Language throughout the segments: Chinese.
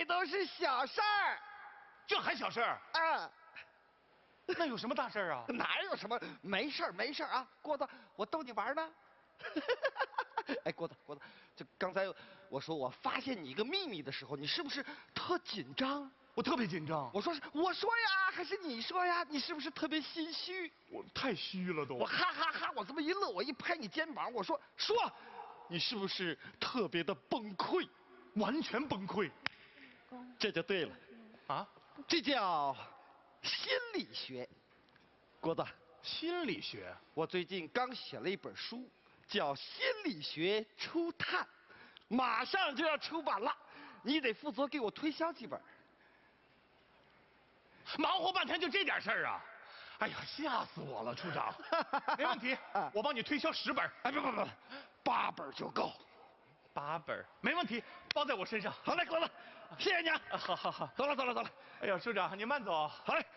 都是小事儿。 这还小事儿？ 啊， 那有什么大事儿啊？ 哪有什么？没事儿，没事儿啊，郭子，我逗你玩呢。哎，郭子，就刚才我说我发现你一个秘密的时候，你是不是特紧张？ 我特别紧张。 我说呀，还是你说呀？你是不是特别心虚？ 我太虚了都。 我哈哈哈！我这么一乐，我一拍你肩膀，我说，你是不是特别的崩溃？ 完全崩溃。 这就对了， 啊， 这叫心理学。郭子， 心理学。 我最近刚写了一本书，叫《心理学初探》，马上就要出版了，你得负责给我推销几本。 忙活半天就这点事儿啊！哎呀，吓死我了，处长。没问题，我帮你推销10本。 哎，不，8本就够。 8本，没问题，包在我身上。 好嘞，郭子，谢谢你啊！ 好， 走了。 哎呀，处长，您慢走。 好嘞。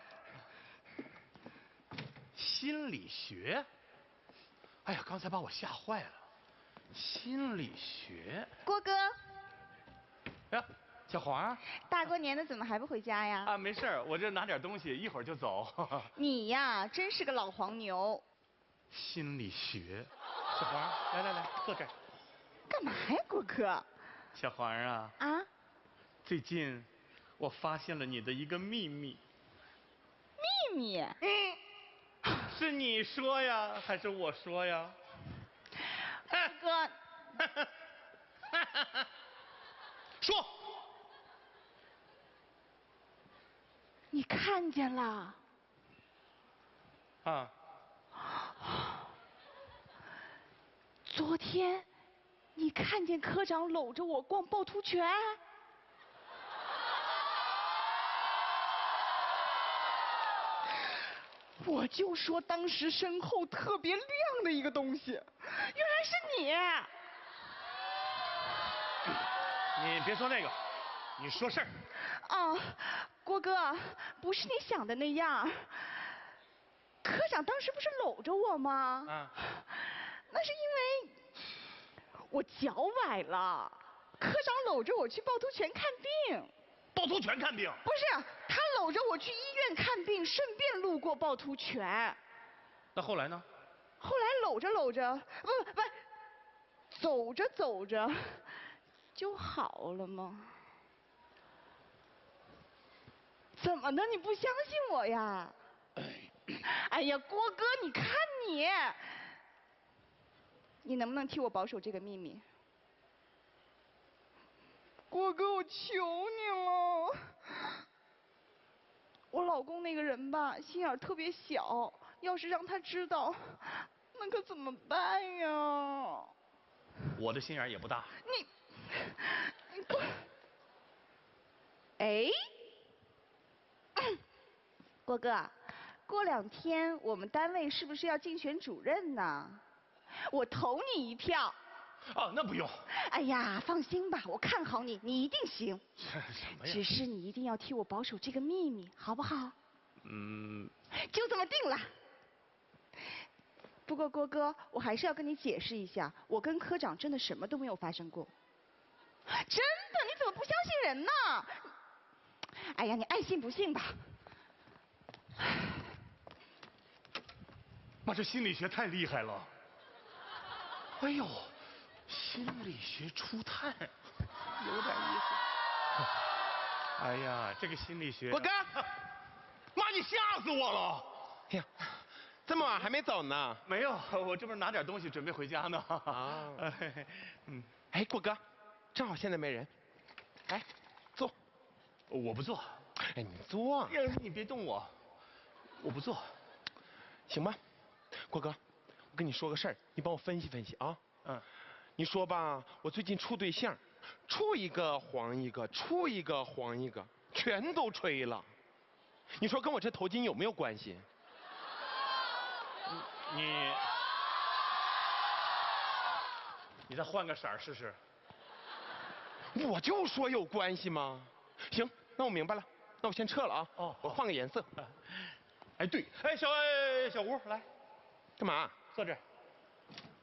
心理学？哎呀，刚才把我吓坏了。心理学。 郭哥， 呀，小黄。 大过年的怎么还不回家呀？ 啊，没事儿，我这拿点东西，一会儿就走。 你呀，真是个老黄牛。 心理学。小黄，来，坐这儿。 干嘛呀，郭哥？ 小黄啊。 啊？ 最近我发现了你的一个秘密。 秘密？ 是你说呀，还是我说呀？ 哥。 说。 你看见了？ 啊。 昨天，你看见科长搂着我逛趵突泉？我就说当时身后特别亮的一个东西，原来是你。 你别说那个，你说事儿。 哦，郭哥，不是你想的那样。科长当时不是搂着我吗？ 啊。 那是因为我脚崴了，科长搂着我去趵突泉看病。 趵突泉看病？ 不是，他搂着我去医院看病，顺便路过趵突泉。 那后来呢？ 后来搂着，不，走着，就好了吗？怎么的？你不相信我呀？哎呀，郭哥，你看你能不能替我保守这个秘密？郭哥，我求你了。我老公那个人吧，心眼特别小，要是让他知道，那可怎么办呀？ 我的心眼也不大。 你过。哎，郭哥，过2天我们单位是不是要竞选主任呢？我投你一票。 哦，那不用。 哎呀，放心吧，我看好你，你一定行。 什么呀？ 只是你一定要替我保守这个秘密，好不好？ 就这么定了。不过郭哥，我还是要跟你解释一下，我跟科长真的什么都没有发生过。真的，你怎么不相信人呢？哎呀，你爱信不信吧。 妈，这心理学太厉害了。哎呦，心理学初探，有点意思。哎呀，这个心理学。 郭哥， 妈，你吓死我了！ 哎呀，这么晚还没走呢？ 没有，我这不是拿点东西准备回家呢。 啊，哎，郭哥，正好现在没人，来，坐。 我不坐。 哎，你坐。 你别动我，我不坐， 行吧？郭哥，我跟你说个事儿，你帮我分析分析啊。你说吧，我最近处对象，处一个黄一个，处一个黄一个，全都吹了。你说跟我这头巾有没有关系？ 你再换个色儿试试。 我就说有关系吗？行，那我明白了，那我先撤了啊。 哦， 我换个颜色。 哎，对，哎，小吴来， 干嘛？ 坐这儿。